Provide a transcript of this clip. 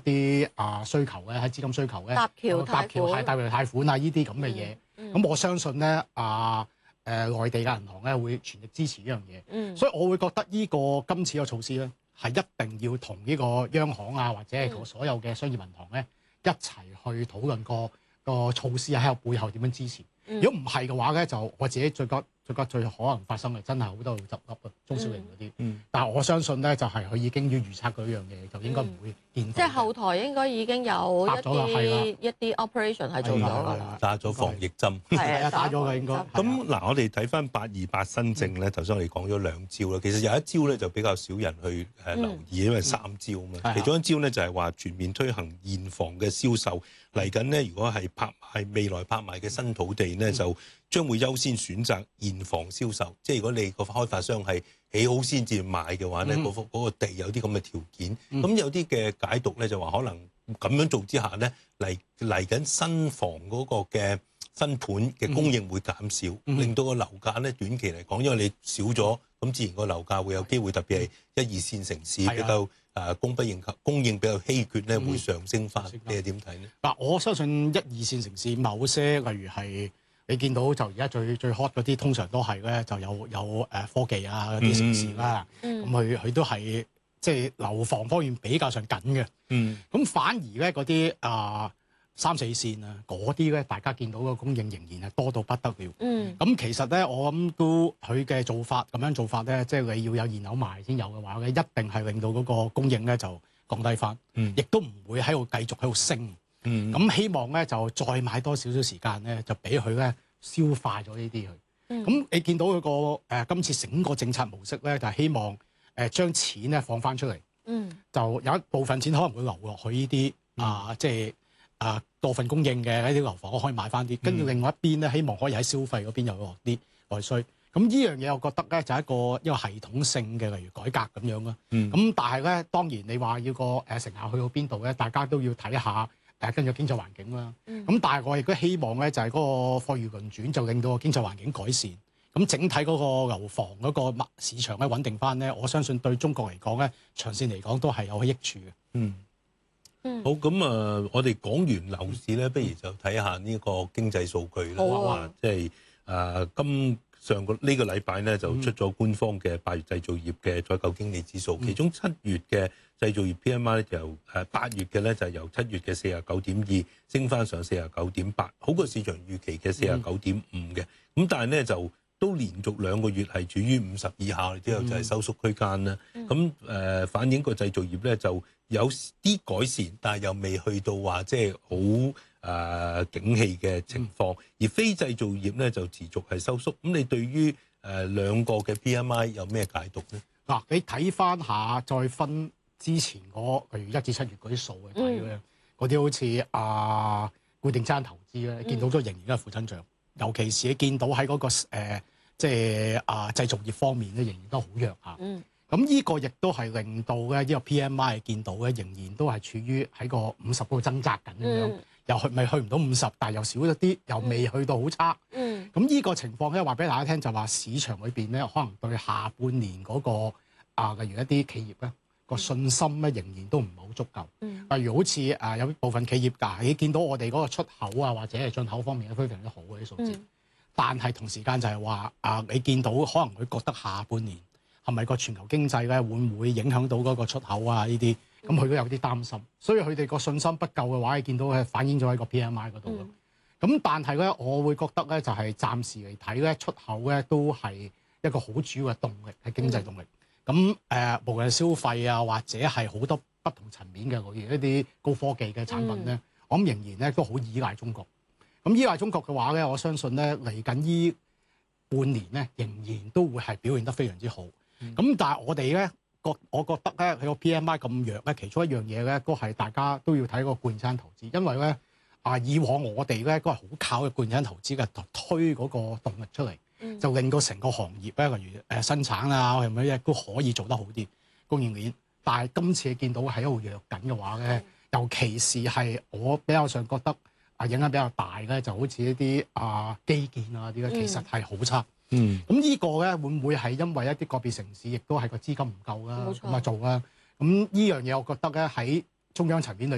啲需求咧，喺資金需求咧， 搭橋貸款啊，呢啲咁嘅嘢。咁我相信咧內地嘅銀行咧會全力支持呢樣嘢。所以我會覺得今次嘅措施咧係一定要同呢個央行啊或者係所有嘅商業銀行咧一齊去討論個措施喺個背後點樣支持。如果唔係嘅話咧，就我自己最可能發生嘅真係好多會執笠啊，中小型嗰啲。但係我相信咧，就係佢已經要預測嗰樣嘢，就應該唔會見到。 即係後台應該已經有一啲 operation 係做咗㗎啦， 打咗防疫針。 係啊，打咗㗎應該。 咁嗱，我哋睇翻828新政咧，頭先我哋講咗2招啦。其實有一招咧就比較少人去留意，因為3招啊嘛。其中一招咧就係話全面推行現房嘅銷售。嚟緊咧，如果係未來拍賣嘅新土地咧，就將會優先選擇現房銷售。即係如果你個開發商係起好先至買嘅話咧，嗰個地有啲咁嘅條件。咁有啲嘅解讀咧就話可能咁樣做之下咧，嚟緊新房嗰個嘅新盤嘅供應會減少，令到個樓價咧短期嚟講，因為你少咗，咁自然個樓價會有機會，特別係1、2線城市比較供應比較稀缺咧，會上升翻。你係點睇呢？ 嗱，我相信1、2線城市某些例如係你見到就而家最 hot 嗰啲，通常都係咧就有科技啊嗰啲城市啦。咁佢都係即係樓房方面比較上緊嘅。咁反而咧嗰啲3、4線啊嗰啲咧，大家見到個供應仍然係多到不得了。咁其實咧，我諗都佢嘅咁樣做法咧，即係你要有現樓賣先有嘅話咧，一定係令到嗰個供應咧就降低翻，亦都唔會喺度繼續喺度升。咁希望咧就再買多少少時間咧，就俾佢咧消化咗呢啲佢。咁你見到佢個今次整個政策模式咧，就係希望將錢咧放翻出嚟。就有一部分錢可能會流落去呢啲即係多份供應嘅呢啲樓房，我可以買翻啲。跟住另外一邊咧，希望可以喺消費嗰邊又落啲內需。咁呢樣嘢，我覺得咧就係一個系統性嘅，例如改革咁樣咯。咁但係咧，當然你話要個成效去到邊度咧，大家都要睇下跟住經濟環境啦。咁但係我亦都希望咧，就係嗰個貨如輪轉，就令到個經濟環境改善。咁整體嗰個樓房嗰個市場咧穩定翻咧，我相信對中國嚟講咧，長線嚟講都係有益處嘅。 好，咁我哋講完樓市咧，不如就睇下呢個經濟數據啦。即係呢個禮拜咧就出咗官方嘅8月製造業嘅採購經理指數，其中7月嘅製造業 PMI 就由8月嘅咧就由7月嘅49.2升翻上49.8，好過市場預期嘅49.5嘅。咁但係咧就都連續2個月係處於50以下，之後就係收縮區間啦。咁反映個製造業咧就有啲改善，但係又未去到話即係好景氣嘅情況。而非製造業咧就持續係收縮。咁你對於兩個嘅 PMI 有咩解讀咧？ 嗱，你睇翻下再分之前例如1至7月嗰啲數去睇咧，嗰啲好似固定資產投資咧，見到都仍然係負增長。尤其是你見到喺嗰個即係製造業方面咧，仍然都好弱嚇。咁呢個亦都係令到咧呢個 PMI 見到咧，仍然都係處於喺個50嗰度掙扎緊咁樣，又未去唔到50，但係又少咗啲，又未去到好差。咁呢個情況咧，話俾大家聽就話市場裏邊咧，可能對下半年嗰個例如一啲企業咧個信心咧，仍然都唔係好足夠。例如好似有部分企業你見到我哋嗰個出口啊，或者係進口方面非常之好嘅啲數字，但係同時間就係話你見到可能佢覺得下半年係咪個全球經濟咧會唔會影響到嗰個出口啊？呢啲咁佢都有啲擔心，所以佢哋個信心不夠嘅話，你見到係反映咗喺個 PMI 嗰度咯。咁但係咧，我會覺得咧就係暫時嚟睇咧，出口咧都係一個好主要嘅動力，係經濟動力。咁無論係消費啊，或者係好多不同層面嘅，例如一啲高科技嘅產品咧，我諗仍然咧都好依賴中國。咁依賴中國嘅話咧，我相信咧嚟緊呢半年咧，仍然都會係表現得非常之好。咁但係我哋咧我覺得咧佢個 PMI 咁弱咧，其中一樣嘢咧都係大家都要睇個固定資產投資，因為咧以往我哋咧都係好靠個固定資產投資嘅推嗰個動力出嚟，就令到成個行業咧，例如生產啊，係咪咧都可以做得好啲供應鏈。但係今次見到喺度弱緊嘅話咧，尤其是係我比較上覺得影響比較大咧，就好似一啲基建啊啲咧，其實係好差。咁呢個咧會唔會係因為一啲個別城市亦都係個資金唔夠啦，咁做啦？咁呢樣嘢我覺得咧喺中央層面裏